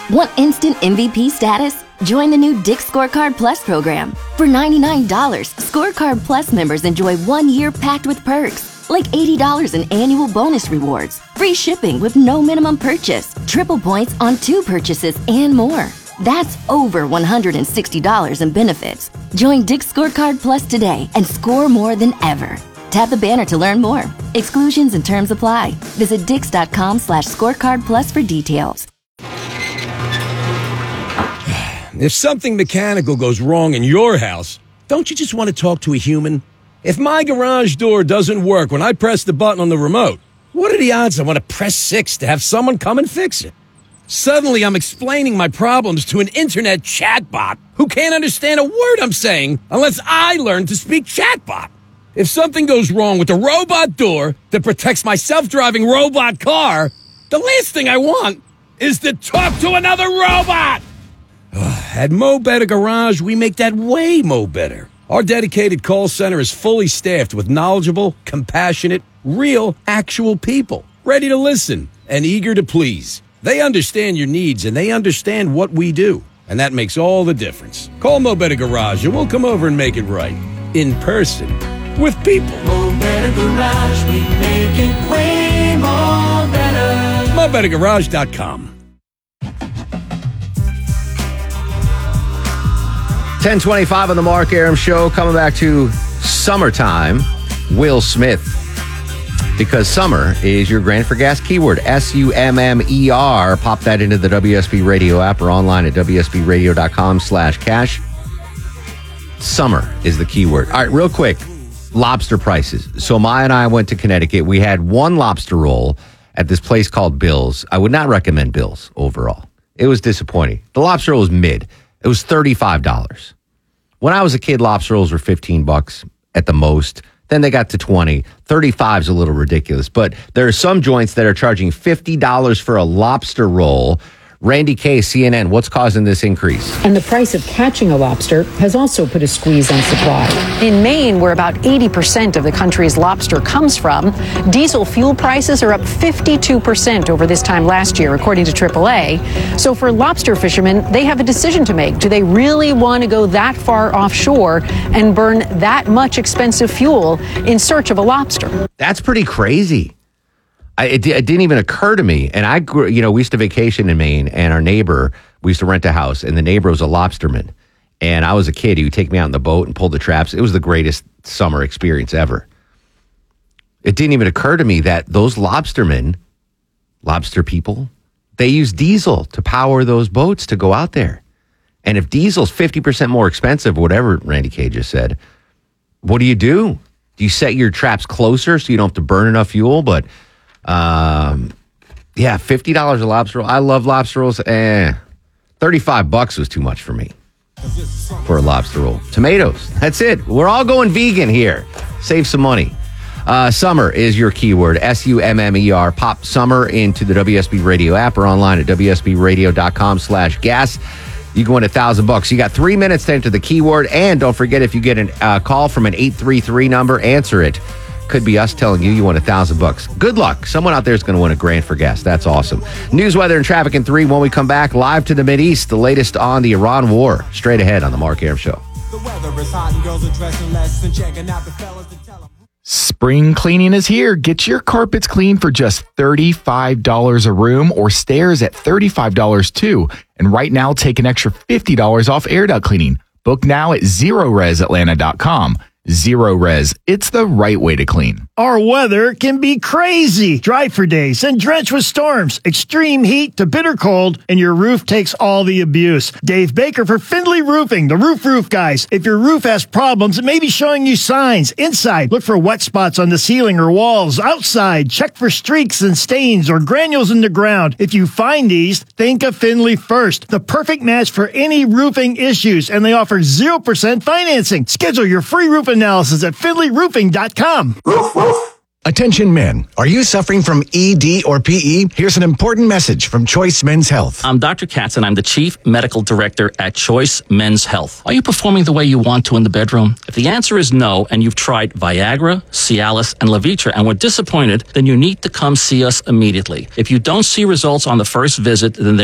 Want instant MVP status? Join the new Dick's Scorecard Plus program. For $99, Scorecard Plus members enjoy 1 year packed with perks, like $80 in annual bonus rewards, free shipping with no minimum purchase, triple points on 2 purchases, and more. That's over $160 in benefits. Join Dick's Scorecard Plus today and score more than ever. Tap the banner to learn more. Exclusions and terms apply. Visit dix.com/scorecardplus for details. If something mechanical goes wrong in your house, don't you just want to talk to a human? If my garage door doesn't work when I press the button on the remote, what are the odds I want to press 6 to have someone come and fix it? Suddenly, I'm explaining my problems to an internet chatbot who can't understand a word I'm saying unless I learn to speak chatbot. If something goes wrong with the robot door that protects my self-driving robot car, the last thing I want is to talk to another robot! At Mo Better Garage, we make that way mo better. Our dedicated call center is fully staffed with knowledgeable, compassionate, real, actual people, ready to listen and eager to please. They understand your needs and they understand what we do, and that makes all the difference. Call Mo Better Garage and we'll come over and make it right. In person. With people. Mo Better Garage, we make it way more better. MoBetterGarage.com. 10:25 on the Mark Arum Show. Coming back to summertime. Will Smith. Because summer is your Grand for Gas keyword. SUMMER. Pop that into the WSB Radio app or online at WSBRadio.com/cash. Summer is the keyword. All right, real quick. Lobster prices. So Maya and I went to Connecticut. We had one lobster roll at this place called Bill's. I would not recommend Bill's overall. It was disappointing. The lobster roll was mid. It was $35. When I was a kid, lobster rolls were $15 at the most. Then they got to 20. 35 is a little ridiculous. But there are some joints that are charging $50 for a lobster roll. Randy K, CNN, what's causing this increase? And the price of catching a lobster has also put a squeeze on supply. In Maine, where about 80% of the country's lobster comes from, diesel fuel prices are up 52% over this time last year, according to AAA. So for lobster fishermen, they have a decision to make. Do they really want to go that far offshore and burn that much expensive fuel in search of a lobster? That's pretty crazy. It didn't even occur to me. And I grew, we used to vacation in Maine, and our neighbor, we used to rent a house, and the neighbor was a lobsterman. And I was a kid. He would take me out in the boat and pull the traps. It was the greatest summer experience ever. It didn't even occur to me that those lobstermen, lobster people, they use diesel to power those boats to go out there. And if diesel's 50% more expensive, whatever Randy K just said, what do? Do you set your traps closer so you don't have to burn enough fuel? But $50 a lobster roll. I love lobster rolls. $35 was too much for me for a lobster roll. Tomatoes. That's it. We're all going vegan here. Save some money. Summer is your keyword. SUMMER. Pop summer into the WSB Radio app or online at WSBRadio.com/gas. You can win $1,000. You got 3 minutes to enter the keyword. And don't forget, if you get a call from an 833 number, answer it. Could be us telling you won $1,000. Good luck. Someone out there is going to win a grand for gas. That's awesome. News, weather, and traffic in 3. When we come back, live to the Mideast, the latest on the Iran war. Straight ahead on the Mark Arum Show. The weather is hot and girls are dressing less and checking out the fellas to tell them. Spring cleaning is here. Get your carpets clean for just $35 a room, or stairs at $35 too. And right now, take an extra $50 off air duct cleaning. Book now at ZeroResAtlanta.com. Zero Res. It's the right way to clean. Our weather can be crazy. Dry for days and drenched with storms. Extreme heat to bitter cold, and your roof takes all the abuse. Dave Baker for Findlay Roofing, the roof guys. If your roof has problems, it may be showing you signs. Inside, look for wet spots on the ceiling or walls. Outside, check for streaks and stains or granules in the ground. If you find these, think of Findlay first. The perfect match for any roofing issues, and they offer 0% financing. Schedule your free roof analysis at FindlayRoofing.com. Attention men, are you suffering from ED or PE? Here's an important message from Choice Men's Health. I'm Dr. Katz, and I'm the Chief Medical Director at Choice Men's Health. Are you performing the way you want to in the bedroom? If the answer is no, and you've tried Viagra, Cialis, and Levitra and were disappointed, then you need to come see us immediately. If you don't see results on the first visit, then